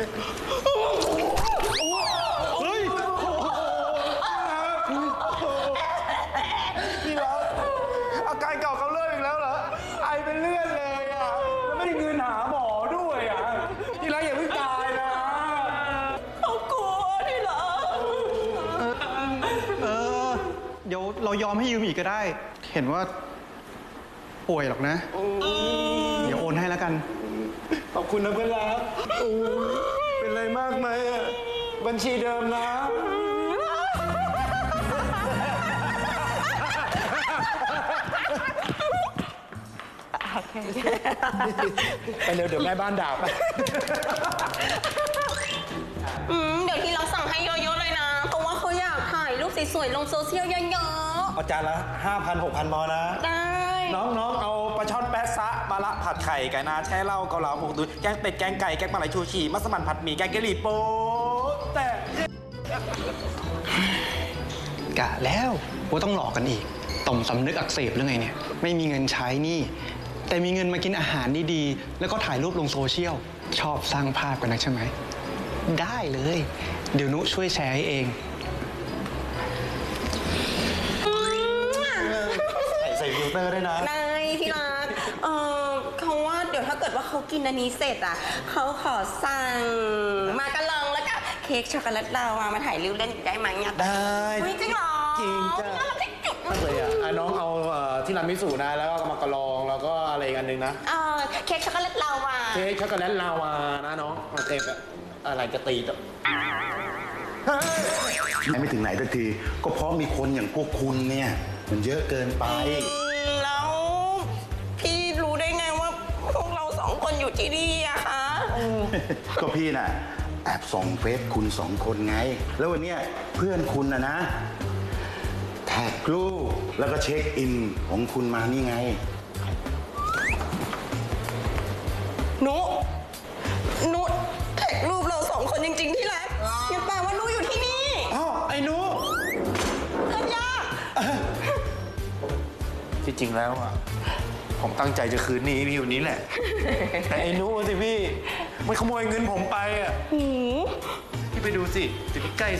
เฮ้ยพี่รักอาการเก่าเขาเริ่มอีกแล้วเหรอไอเป็นเลือดเลยอ่ะแล้วไม่ได้เงินหาหมอด้วยอ่ะพี่รักอย่าเพิ่งตายนะเขากลัวที่รักเดี๋ยวเรายอมให้ยืมอีกก็ได้เห็นว่าป่วยหรอกนะเดี๋ยวโอนให้แล้วกันขอบคุณนะเพื่อนรักเป็นไรมากไหมบัญชีเดิมนะไปเร็วเดี๋ยวแม่บ้านด่าไปเดี๋ยวที่เราสั่งให้เยอะๆเลยนะเพราะว่าเขาอยากถ่ายรูปสวยๆลงโซเชียลเยอะๆเอาจานละ 5,000 6,000พอนะได้น้องเอาปลาช่อนแปะซะมะละผัดไข่ไก่นาแช่เหล้าเกาเหลาหมูตุ๋นแกงเป็ดแกงไก่แกงปลาไหลชูชีมัสมั่นผัดหมี่แกงกะหรี่โป๊แต่กะแล้วว่าต้องหลอกกันอีกต่อมสำนึกอักเสบหรือไงเนี่ยไม่มีเงินใช้นี่แต่มีเงินมากินอาหารดีๆแล้วก็ถ่ายรูปลงโซเชียลชอบสร้างภาพกันนะใช่ไหมได้เลยเดี๋ยวนุช่วยแชร์ให้เองใส่ฟิลเตอร์ได้นะได้พี่รักเขาว่าเดี๋ยวถ้าเกิดว่าเขากินอันนี้เสร็จอ่ะเขาขอสั่งมากระลองแล้วก็เค้กช็อกโกแลตลาวามาถ่ายรูปเล่นได้ไหมเนี่ยได้จริงเหรอจริงจ้ะเลยอ่ะน้องเอาที่ร้านมิสูนะแล้วก็มากระลองแล้วก็อะไรอีกอันนึงนะเค้กช็อกโกแลตลาวาเค้กช็อกโกแลตลาวานะน้องเต็มอะไรจะตีต่อไม่ถึงไหนสักทีก็เพราะมีคนอย่างพวกคุณเนี่ยมันเยอะเกินไปแล้วพี่รู้ได้ไงว่าพวกเรา2 คนอยู่ที่นี่อะคะก็พี่น่ะแอบส่องเฟซคุณ2 คนไงแล้ววันเนี้ยเพื่อนคุณนะแท็กรูปแล้วก็เช็คอินของคุณมานี่ไงนุแท็กรูปเรา2 คนจริงๆที่รักยังแปลว่านุอยู่ที่นี่อ้าวไอ้นุเพื่อนยากที่จริงแล้วอ่ะผมตั้งใจจะคืนนี้พี่อยู่นี้แหละแต่ไอ้นุสิพี่มันขโมยเงินผมไปอ่ะพี่ไปดูสิจะใกล้